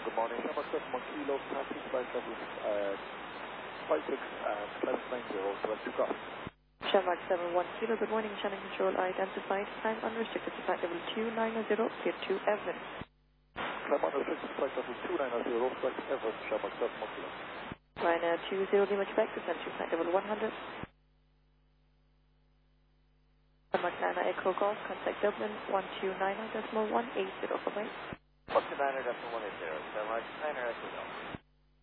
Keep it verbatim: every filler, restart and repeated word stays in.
good morning. Number seven one kilo, taxi flight level uh, five six and climate nine zero, direct to cross. Shamrock seven one kilo, good morning. Shannon Control identified. Time unrestricted to flight level two nine zero, clear to Evan. Climb unrestricted flight level two nine zero, direct to Evan, Shamrock seven one kilo. Ryanair two zero Lima Quebec, descend to flight level one hundred. Shamrock Nana Echo Golf, contact Dublin one two nine decimal one eight zero, bye-bye. one two nine decimal one eight zero, Shamrock nine Echo Golf.